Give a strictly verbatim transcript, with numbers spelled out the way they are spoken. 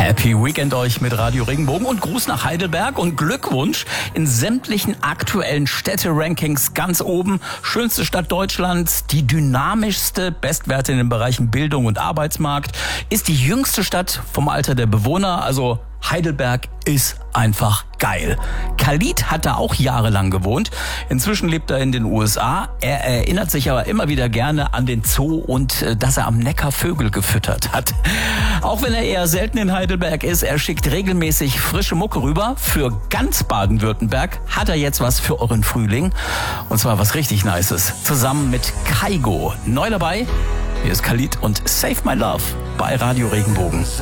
Happy Weekend euch mit Radio Regenbogen und Gruß nach Heidelberg und Glückwunsch in sämtlichen aktuellen Städte-Rankings ganz oben. Schönste Stadt Deutschlands, die dynamischste, Bestwerte in den Bereichen Bildung und Arbeitsmarkt, ist die jüngste Stadt vom Alter der Bewohner, also Heidelberg ist einfach geil. Khalid hat da auch jahrelang gewohnt. Inzwischen lebt er in den U S A. Er erinnert sich aber immer wieder gerne an den Zoo und äh, dass er am Neckar Vögel gefüttert hat. Auch wenn er eher selten in Heidelberg ist, er schickt regelmäßig frische Mucke rüber. Für ganz Baden-Württemberg hat er jetzt was für euren Frühling. Und zwar was richtig Nices. Zusammen mit Kaigo. Neu dabei, hier ist Khalid und Save My Love bei Radio Regenbogen.